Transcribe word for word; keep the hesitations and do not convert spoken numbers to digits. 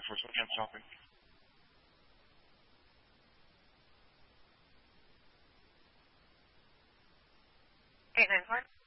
for us. What can't stop it? eight nine four.